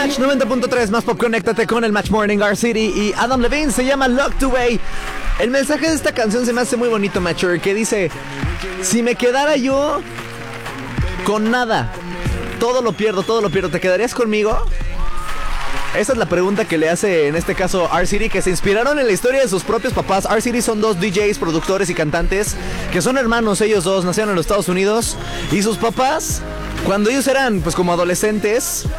Match 90.3 más pop, conéctate con el Match Morning, R City y Adam Levine. Se llama Locked Away. El mensaje de esta canción se me hace muy bonito, Matcher, que dice: si me quedara yo con nada, todo lo pierdo, ¿te quedarías conmigo? Esa es la pregunta que le hace en este caso R City, que se inspiraron en la historia de sus propios papás. R City son dos DJs, productores y cantantes que son hermanos, ellos dos nacieron en los Estados Unidos, y sus papás, cuando ellos eran pues como adolescentes,